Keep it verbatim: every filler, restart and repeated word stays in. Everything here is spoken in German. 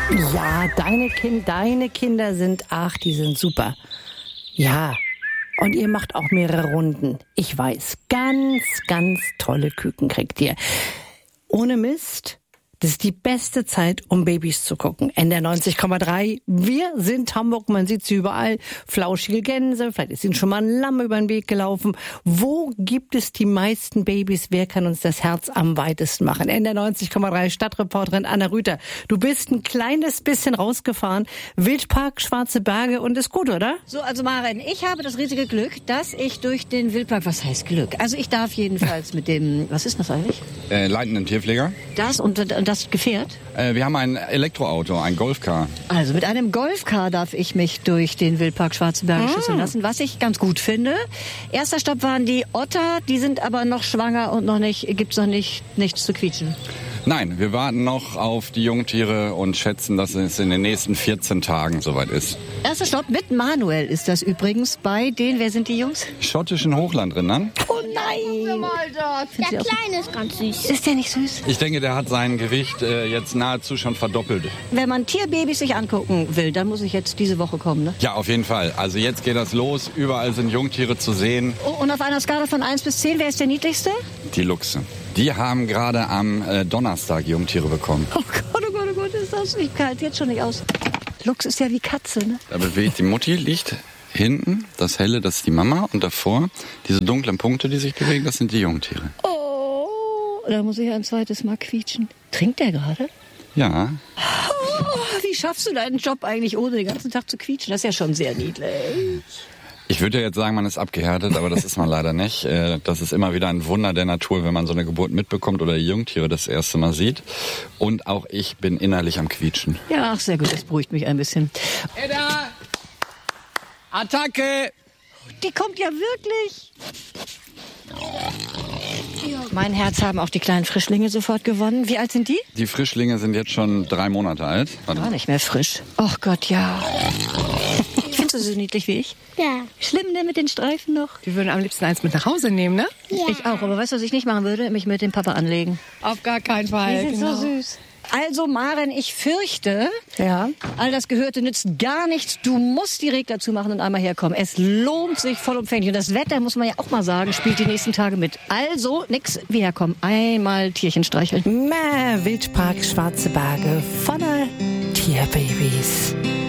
Ja, deine, kind, deine Kinder sind, ach, die sind super. Ja, und ihr macht auch mehrere Runden. Ich weiß, ganz, ganz tolle Küken kriegt ihr. Ohne Mist, das ist die beste Zeit, um Babys zu gucken. N D R neunzig Komma drei. Wir sind Hamburg, man sieht sie überall. Flauschige Gänse, vielleicht ist ihnen schon mal ein Lamm über den Weg gelaufen. Wo gibt es die meisten Babys? Wer kann uns das Herz am weitesten machen? N D R neunzig Komma drei Stadtreporterin Anna Rüther. Du bist ein kleines bisschen rausgefahren. Wildpark, Schwarze Berge und ist gut, oder? So, also Maren, ich habe das riesige Glück, dass ich durch den Wildpark, was heißt Glück? Also ich darf jedenfalls mit dem, was ist das eigentlich? Äh, leitenden Tierpfleger. Das und, und das Gefährt? Äh, wir haben ein Elektroauto, ein Golfcar. Also mit einem Golfcar darf ich mich durch den Wildpark Schwarze Berge Ah. schütteln lassen, was ich ganz gut finde. Erster Stopp waren die Otter, die sind aber noch schwanger und noch nicht, gibt's noch nicht nichts zu quietschen. Nein, wir warten noch auf die Jungtiere und schätzen, dass es in den nächsten vierzehn Tagen soweit ist. Erster Stopp mit Manuel ist das übrigens bei den, wer sind die Jungs? Schottischen Hochlandrindern. Oh nein! Der Kleine ist ganz süß. Ist der nicht süß? Ich denke, der hat sein Gewicht äh, jetzt nahezu schon verdoppelt. Wenn man Tierbabys sich angucken will, dann muss ich jetzt diese Woche kommen, ne? Ja, auf jeden Fall. Also jetzt geht das los. Überall sind Jungtiere zu sehen. Oh, und auf einer Skala von eins bis zehn, wer ist der niedlichste? Die Luchse. Die haben gerade am äh, Donnerstag Jungtiere bekommen. Oh Gott, oh Gott, oh Gott, ist das nicht kalt, jetzt schon nicht aus. Luchs ist ja wie Katze, ne? Da bewegt die Mutti, liegt hinten. Das Helle, das ist die Mama. Und davor, diese dunklen Punkte, die sich bewegen, das sind die Jungtiere. Oh, da muss ich ein zweites Mal quietschen. Trinkt der gerade? Ja. Oh, wie schaffst du deinen Job eigentlich, ohne den ganzen Tag zu quietschen? Das ist ja schon sehr niedlich. Ich würde ja jetzt sagen, man ist abgehärtet, aber das ist man leider nicht. Äh, Das ist immer wieder ein Wunder der Natur, wenn man so eine Geburt mitbekommt oder die Jungtiere das erste Mal sieht. Und auch ich bin innerlich am Quietschen. Ja, ach, sehr gut, das beruhigt mich ein bisschen. Edda! Attacke! Die kommt ja wirklich. Mein Herz haben auch die kleinen Frischlinge sofort gewonnen. Wie alt sind die? Die Frischlinge sind jetzt schon drei Monate alt. Warte. Gar nicht mehr frisch. Ach Gott, ja. Findest du so niedlich wie ich? Ja. Schlimm, ne, mit den Streifen noch? Wir würden am liebsten eins mit nach Hause nehmen, ne? Ja. Ich auch, aber weißt du, was ich nicht machen würde? Mich mit dem Papa anlegen. Auf gar keinen Fall. Die sind so süß. Also Maren, ich fürchte, Ja. all das Gehörte nützt gar nichts. Du musst die Regler zumachen und einmal herkommen. Es lohnt sich vollumfänglich. Und das Wetter, muss man ja auch mal sagen, spielt die nächsten Tage mit. Also nix wie herkommen. Einmal Tierchen streicheln. Mäh, Wildpark, Schwarze Berge voller Tierbabys.